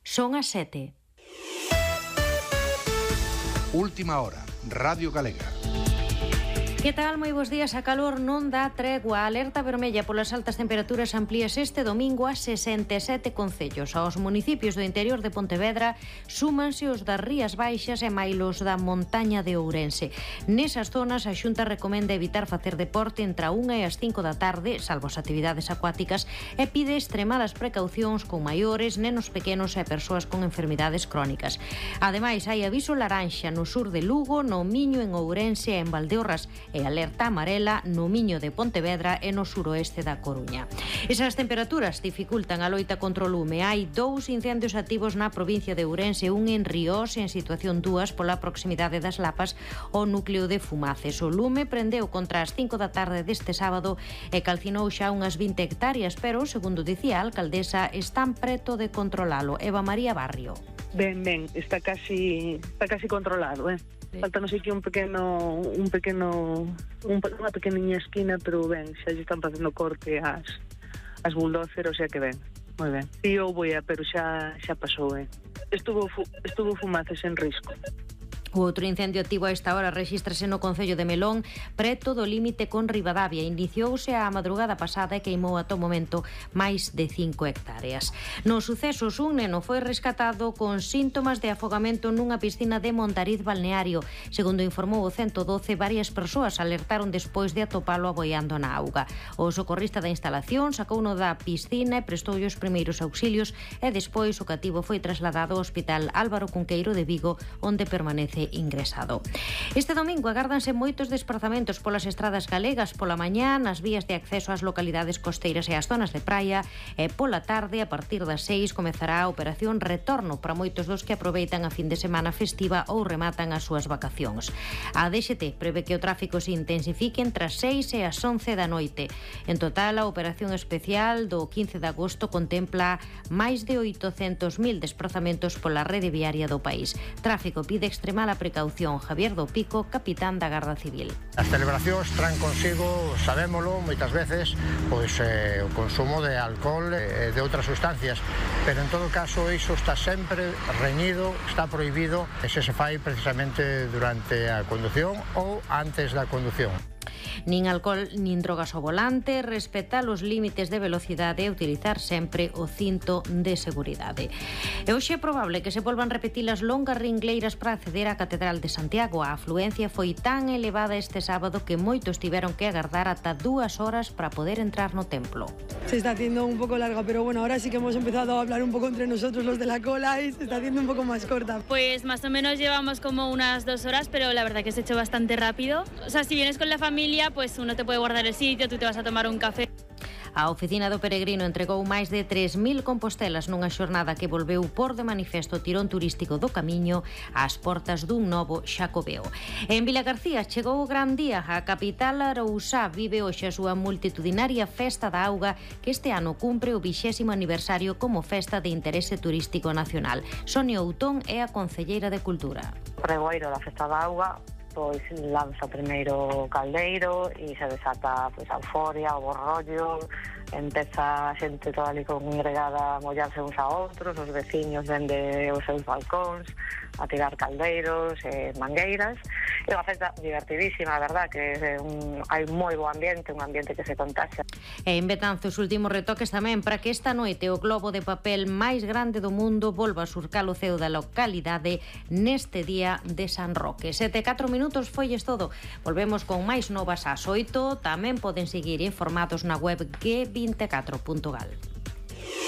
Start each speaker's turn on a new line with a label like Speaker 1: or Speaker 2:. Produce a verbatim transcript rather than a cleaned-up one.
Speaker 1: Son as sete.
Speaker 2: Última hora, Radio Galega.
Speaker 1: Que tal? Moi bons días. A calor non dá tregua. A alerta vermella polas altas temperaturas amplíase este domingo a sesenta e sete concellos. Aos municipios do interior de Pontevedra súmanse os das Rías Baixas e mailos da montaña de Ourense. Nesas zonas a Xunta recomenda evitar facer deporte entre a unha e as cinco da tarde, salvo as actividades acuáticas, e pide extremadas precaucións con maiores, nenos pequenos e persoas con enfermidades crónicas. Ademais, hai aviso laranxa no sur de Lugo, no Miño, en Ourense e en Valdeorras, e alerta amarela no Miño de Pontevedra e no suroeste da Coruña. Esas temperaturas dificultan a loita contra o lume. Hai dous incendios activos na provincia de Ourense, un en Ríos en situación dúas pola proximidade das Lapas ao núcleo de Fumaces. O lume prendeu contra as cinco da tarde deste sábado e calcinou xa unhas vinte hectáreas, pero, segundo dicía a alcaldesa, están preto de controlalo. Eva María Barrio.
Speaker 3: Ben, ben, está casi está casi controlado, eh. Falta non sei que un pequeno un pequeno un, unha pequeniña esquina, pero ben, xa lle están facendo corte as as bulldozer, o sea que ben, moi ben. E eu vou a, pero xa xa pasou, eh. Estuvo fu, estuvo Fumaces en risco.
Speaker 1: O outro incendio activo a esta hora rexístrase no concello de Melón, preto do límite con Ribadavia. Iniciouse a madrugada pasada e queimou ata o momento máis de cinco hectáreas. Nos sucesos, un neno foi rescatado con síntomas de afogamento nunha piscina de Montariz Balneario. Segundo informou o ciento doce, varias persoas alertaron despois de atopalo aboiando na auga. O socorrista da instalación sacouno da piscina e prestoulle os primeiros auxilios e despois o cativo foi trasladado ao Hospital Álvaro Cunqueiro de Vigo, onde permanece ingresado. Este domingo agárdanse moitos desprazamentos polas estradas galegas pola mañá, nas vías de acceso ás localidades costeiras e ás zonas de praia, e pola tarde, a partir das seis, comezará a operación Retorno para moitos dos que aproveitan a fin de semana festiva ou rematan as súas vacacións. A D X T prevé que o tráfico se intensifique entre as seis e as once da noite. En total, a operación especial do quince de agosto contempla máis de oitocentos mil desprazamentos pola rede viaria do país. Tráfico pide extremar a precaución. Javier do Pico, capitán da Garda Civil.
Speaker 4: As celebracións traen consigo, sabémolo, moitas veces, pois eh, o consumo de alcohol e de outras sustancias, pero en todo caso iso está sempre reñido, está prohibido, e se se fai precisamente durante a condución ou antes da condución.
Speaker 1: Nin alcohol nin drogas ao volante, respetar os límites de velocidade e utilizar sempre o cinto de seguridade. E hoxe é probable que se volvan repetir as longas ringleiras para acceder á Catedral de Santiago. A afluencia foi tan elevada este sábado que moitos tiveron que agardar ata dúas horas para poder entrar no templo.
Speaker 5: Se está haciendo un poco larga, pero bueno, ahora sí que hemos empezado a hablar un poco entre nosotros los de la cola y se está haciendo un poco más corta.
Speaker 6: Pues más o menos llevamos como unas dos horas, pero la verdad que se ha hecho bastante rápido. O sea, si vienes con la familia, pues uno te puede guardar el sitio, tú te vas a tomar un café.
Speaker 1: A Oficina do Peregrino entregou máis de tres mil compostelas nunha xornada que volveu por de manifesto o tirón turístico do Camiño ás portas dun novo Xacobeo. En Vilagarcía chegou o gran día. A capital arousá vive hoxe a súa multitudinaria Festa da Auga, que este ano cumpre o vixésimo aniversario como festa de interese turístico nacional. Sonia Outón é a concelleira de Cultura.
Speaker 7: O pregoeiro da Festa da Auga pois lanza primeiro o caldeiro e se desata pois a euforia, o bo rollo, empeza a xente toda ali congregada a mollarse uns a outros, os veciños dende os seus balcóns a tirar caldeiros e mangueiras. É unha festa divertidísima, a verdad, que é un, hai un moi bo ambiente, un ambiente que se contagia.
Speaker 1: E en Betanzos, últimos retoques tamén para que esta noite o globo de papel máis grande do mundo volva a surcar o ceo da localidade neste día de San Roque. Sete e catro minutos foi todo. Volvemos con máis novas ás oito. Tamén poden seguir informados na web g vinte e catro punto gal.